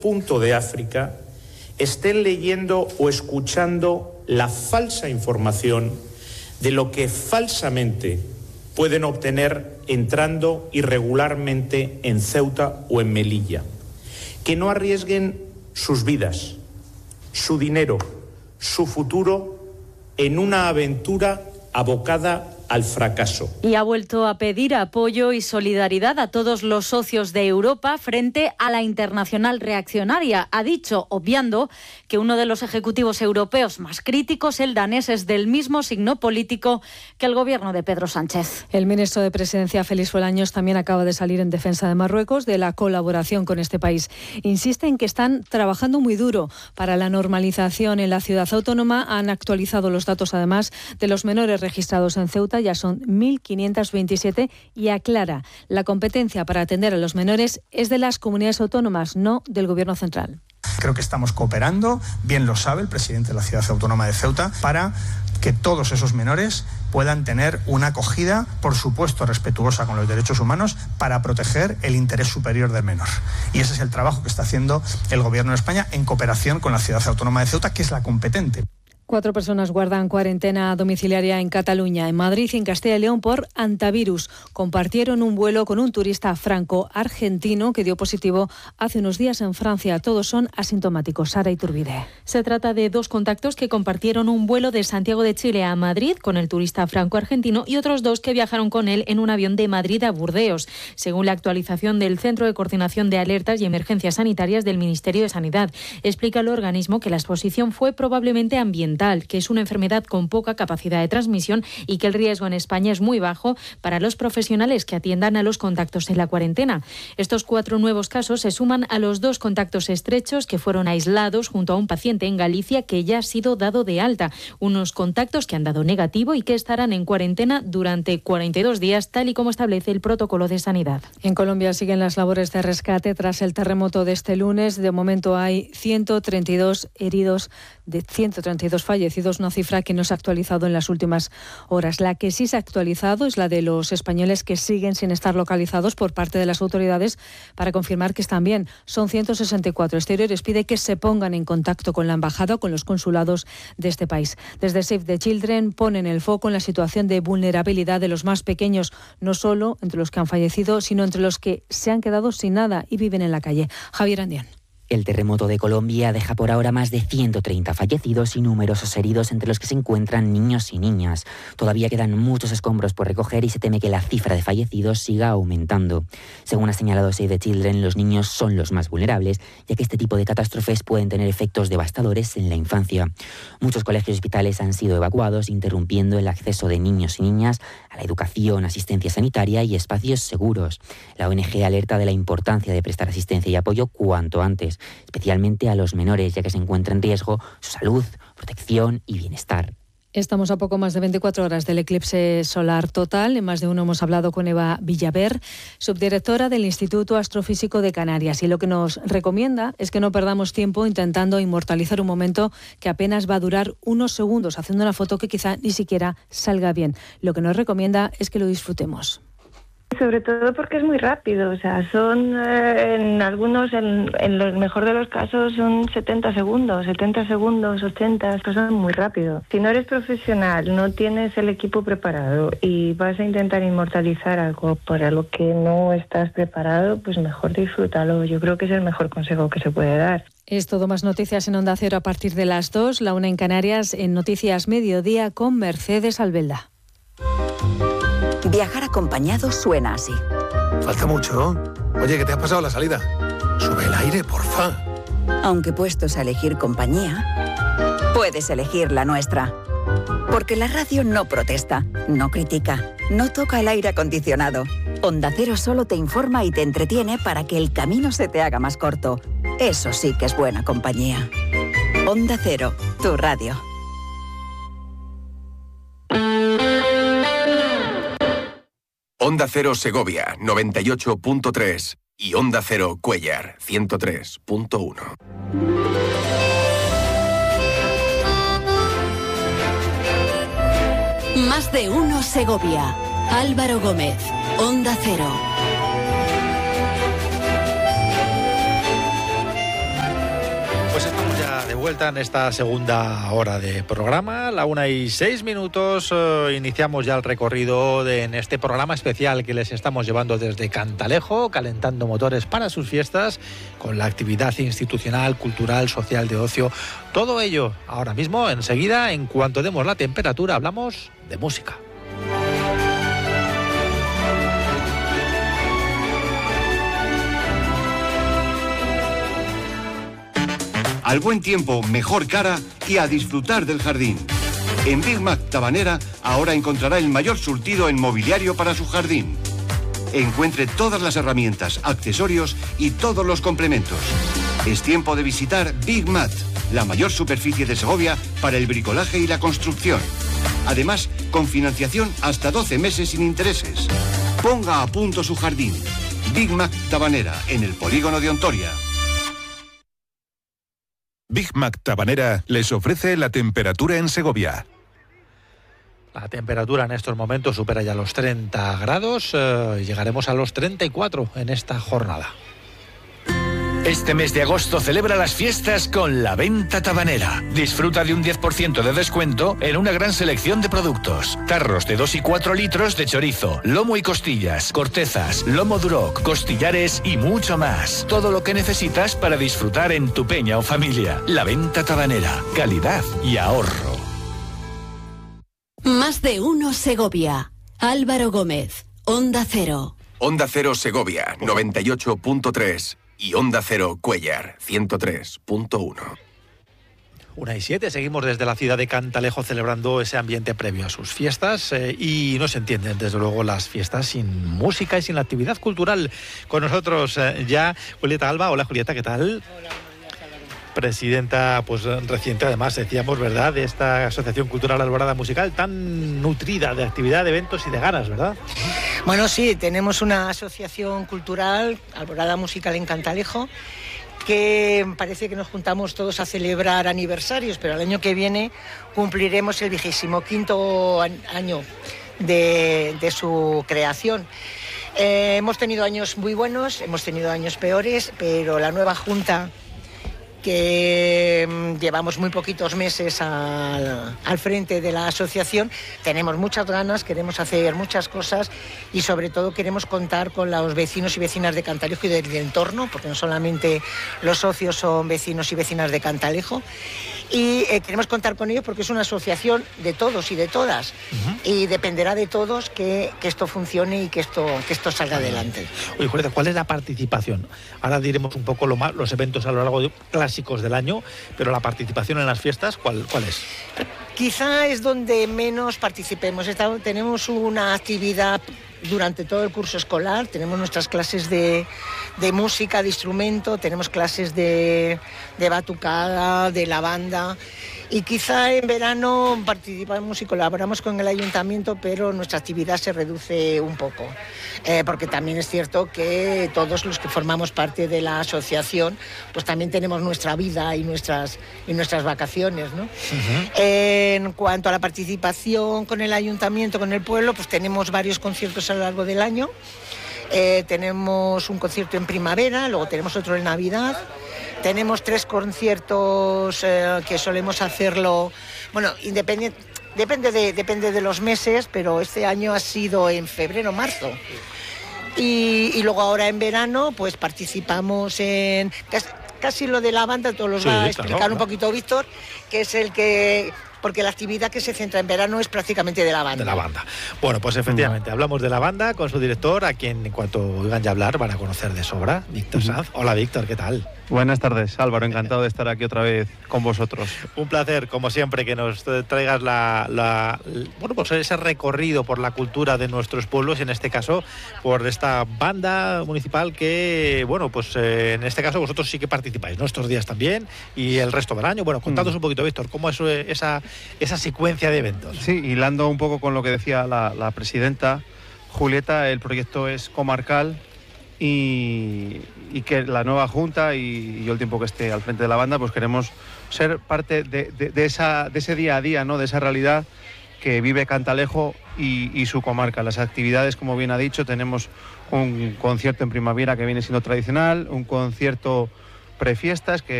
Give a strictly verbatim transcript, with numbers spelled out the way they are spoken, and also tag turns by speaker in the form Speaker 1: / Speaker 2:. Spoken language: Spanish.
Speaker 1: punto de África estén leyendo o escuchando la falsa información de lo que falsamente pueden obtener entrando irregularmente en Ceuta o en Melilla. Que no arriesguen sus vidas, su dinero, su futuro en una aventura abocada al fracaso.
Speaker 2: Y ha vuelto a pedir apoyo y solidaridad a todos los socios de Europa frente a la internacional reaccionaria. Ha dicho, obviando, que uno de los ejecutivos europeos más críticos, el danés, es del mismo signo político que el gobierno de Pedro Sánchez.
Speaker 3: El ministro de Presidencia, Félix Bolaños, también acaba de salir en defensa de Marruecos, de la colaboración con este país. Insiste en que están trabajando muy duro para la normalización en la ciudad autónoma. Han actualizado los datos, además, de los menores registrados en Ceuta. Ya son mil quinientos veintisiete y aclara, la competencia para atender a los menores es de las comunidades autónomas, no del Gobierno central.
Speaker 4: Creo que estamos cooperando, bien lo sabe el presidente de la Ciudad Autónoma de Ceuta, para que todos esos menores puedan tener una acogida, por supuesto, respetuosa con los derechos humanos, para proteger el interés superior del menor. Y ese es el trabajo que está haciendo el Gobierno de España en cooperación con la Ciudad Autónoma de Ceuta, que es la competente.
Speaker 3: Cuatro personas guardan cuarentena domiciliaria en Cataluña, en Madrid y en Castilla y León por antivirus. Compartieron un vuelo con un turista franco-argentino que dio positivo hace unos días en Francia. Todos son asintomáticos. Sara Iturbide.
Speaker 5: Se trata de dos contactos que compartieron un vuelo de Santiago de Chile a Madrid con el turista franco-argentino y otros dos que viajaron con él en un avión de Madrid a Burdeos, según la actualización del Centro de Coordinación de Alertas y Emergencias Sanitarias del Ministerio de Sanidad. Explica el organismo que la exposición fue probablemente ambiental, que es una enfermedad con poca capacidad de transmisión y que el riesgo en España es muy bajo para los profesionales que atiendan a los contactos en la cuarentena. Estos cuatro nuevos casos se suman a los dos contactos estrechos que fueron aislados junto a un paciente en Galicia que ya ha sido dado de alta. Unos contactos que han dado negativo y que estarán en cuarentena durante cuarenta y dos días, tal y como establece el protocolo de sanidad.
Speaker 3: En Colombia siguen las labores de rescate tras el terremoto de este lunes. De momento hay ciento treinta y dos heridos, de ciento treinta y dos fallecidos, una cifra que no se ha actualizado en las últimas horas. La que sí se ha actualizado es la de los españoles que siguen sin estar localizados por parte de las autoridades para confirmar que están bien. Son ciento sesenta y cuatro. Exteriores pide que se pongan en contacto con la embajada o con los consulados de este país. Desde Save the Children ponen el foco en la situación de vulnerabilidad de los más pequeños, no solo entre los que han fallecido, sino entre los que se han quedado sin nada y viven en la calle. Javier Andián.
Speaker 6: El terremoto de Colombia deja por ahora más de ciento treinta fallecidos y numerosos heridos, entre los que se encuentran niños y niñas. Todavía quedan muchos escombros por recoger y se teme que la cifra de fallecidos siga aumentando. Según ha señalado Save the Children, los niños son los más vulnerables, ya que este tipo de catástrofes pueden tener efectos devastadores en la infancia. Muchos colegios y hospitales han sido evacuados, interrumpiendo el acceso de niños y niñas a la educación, asistencia sanitaria y espacios seguros. La O N G alerta de la importancia de prestar asistencia y apoyo cuanto antes, especialmente a los menores, ya que se encuentra en riesgo su salud, protección y bienestar.
Speaker 3: Estamos a poco más de veinticuatro horas del eclipse solar total. En más de uno hemos hablado con Eva Villaver, subdirectora del Instituto Astrofísico de Canarias. Y lo que nos recomienda es que no perdamos tiempo intentando inmortalizar un momento que apenas va a durar unos segundos, haciendo una foto que quizá ni siquiera salga bien. Lo que nos recomienda es que lo disfrutemos.
Speaker 7: Sobre todo porque es muy rápido, o sea, son eh, en algunos, en, en lo mejor de los casos, son setenta segundos, setenta segundos, ochenta, esto son muy rápido. Si no eres profesional, no tienes el equipo preparado y vas a intentar inmortalizar algo para lo que no estás preparado, pues mejor disfrútalo. Yo creo que es el mejor consejo que se puede dar.
Speaker 3: Es todo. Más noticias en Onda Cero a partir de las dos, la una en Canarias, en Noticias Mediodía con Mercedes Albelda.
Speaker 8: Viajar acompañado suena así.
Speaker 9: Falta mucho. Oye, ¿qué te has pasado la salida? Sube el aire, porfa.
Speaker 8: Aunque puestos a elegir compañía, puedes elegir la nuestra. Porque la radio no protesta, no critica, no toca el aire acondicionado. Onda Cero solo te informa y te entretiene para que el camino se te haga más corto. Eso sí que es buena compañía. Onda Cero, tu radio.
Speaker 10: Onda Cero Segovia, noventa y ocho punto tres y Onda Cero Cuéllar, ciento tres punto uno.
Speaker 11: Más de uno Segovia. Álvaro Gómez, Onda Cero.
Speaker 12: ya de vuelta en esta segunda hora de programa, la una y seis minutos. Eh, iniciamos ya el recorrido de, en este programa especial que les estamos llevando desde Cantalejo, calentando motores para sus fiestas, con la actividad institucional, cultural, social, de ocio. Todo ello ahora mismo, enseguida, en cuanto demos la temperatura, hablamos de música.
Speaker 13: Al buen tiempo, mejor cara y a disfrutar del jardín. En Big Mac Tabanera ahora encontrará el mayor surtido en mobiliario para su jardín. Encuentre todas las herramientas, accesorios y todos los complementos. Es tiempo de visitar Big Mat, la mayor superficie de Segovia para el bricolaje y la construcción. Además, con financiación hasta doce meses sin intereses. Ponga a punto su jardín. Big Mac Tabanera, en el polígono de Ontoria.
Speaker 14: Big Mac Tabanera les ofrece la temperatura en Segovia.
Speaker 12: La temperatura en estos momentos supera ya los treinta grados, eh, llegaremos a los treinta y cuatro en esta jornada.
Speaker 15: Este mes de agosto celebra las fiestas con la venta tabanera. Disfruta de un diez por ciento de descuento en una gran selección de productos. Tarros de dos y cuatro litros de chorizo, lomo y costillas, cortezas, lomo duroc, costillares y mucho más. Todo lo que necesitas para disfrutar en tu peña o familia. La venta tabanera. Calidad y ahorro.
Speaker 11: Más de uno Segovia. Álvaro Gómez, Onda Cero.
Speaker 10: Onda Cero Segovia, noventa y ocho punto tres. Y Onda Cero Cuéllar, ciento tres punto uno.
Speaker 12: Una y siete, seguimos desde la ciudad de Cantalejo celebrando ese ambiente previo a sus fiestas eh, y no se entienden desde luego las fiestas sin música y sin la actividad cultural. Con nosotros eh, ya Julieta Alba. Hola Julieta, ¿qué tal? Hola. Presidenta, pues reciente además, decíamos, ¿verdad?, de esta Asociación Cultural Alborada Musical, tan nutrida de actividad, de eventos y de ganas, ¿verdad?
Speaker 16: Bueno, sí, tenemos una asociación cultural, Alborada Musical en Cantalejo, que parece que nos juntamos todos a celebrar aniversarios, pero el año que viene cumpliremos el vigésimo quinto año de, de su creación. Eh, hemos tenido años muy buenos, hemos tenido años peores, pero la nueva Junta, que llevamos muy poquitos meses al, al frente de la asociación, tenemos muchas ganas, queremos hacer muchas cosas y sobre todo queremos contar con los vecinos y vecinas de Cantalejo y del entorno, porque no solamente los socios son vecinos y vecinas de Cantalejo, y eh, queremos contar con ellos porque es una asociación de todos y de todas, uh-huh. y dependerá de todos que, que esto funcione y que esto, que esto salga uh-huh. adelante.
Speaker 12: Oye, Julieta, ¿cuál es la participación? Ahora diremos un poco lo más, los eventos a lo largo de clásicos del año, pero la participación en las fiestas, ¿cuál, cuál es?
Speaker 16: Quizá es donde menos participemos. Estamos, tenemos una actividad durante todo el curso escolar, tenemos nuestras clases de, de música, de instrumento, tenemos clases de, de batucada, de la banda, y quizá en verano participamos y colaboramos con el ayuntamiento, pero nuestra actividad se reduce un poco, eh, porque también es cierto que todos los que formamos parte de la asociación, pues también tenemos nuestra vida y nuestras, y nuestras vacaciones, ¿no? Uh-huh. Eh, en cuanto a la participación con el ayuntamiento, con el pueblo, pues tenemos varios conciertos a lo largo del año. Eh, tenemos un concierto en primavera, luego tenemos otro en Navidad. Tenemos tres conciertos eh, que solemos hacerlo, bueno, independiente, depende de, depende de los meses, pero este año ha sido en febrero, marzo. Y, y luego ahora en verano, pues participamos en casi, casi lo de la banda, todos los sí, va a explicar claro, un poquito Víctor, que es el que... porque la actividad que se centra en verano es prácticamente de la banda.
Speaker 12: De la banda. Bueno, pues efectivamente, uh-huh. hablamos de la banda con su director, a quien en cuanto oigan ya hablar van a conocer de sobra, Víctor uh-huh. Sanz. Hola Víctor, ¿qué tal?
Speaker 17: Buenas tardes, Álvaro, encantado de estar aquí otra vez con vosotros.
Speaker 12: Un placer, como siempre, que nos traigas la, la, bueno, pues ese recorrido por la cultura de nuestros pueblos, y en este caso por esta banda municipal que, bueno, pues eh, en este caso vosotros sí que participáis, ¿no? Estos días también y el resto del año. Bueno, contadnos mm. un poquito, Víctor, ¿cómo es esa, esa secuencia de eventos?
Speaker 17: Sí, hilando un poco con lo que decía la, la presidenta Julieta, el proyecto es comarcal. Y, y que la nueva Junta y, y yo el tiempo que esté al frente de la banda, pues queremos ser parte de, de, de, esa, de ese día a día, ¿no? De esa realidad que vive Cantalejo y, y su comarca. Las actividades, como bien ha dicho, tenemos un concierto en primavera que viene siendo tradicional, un concierto prefiestas que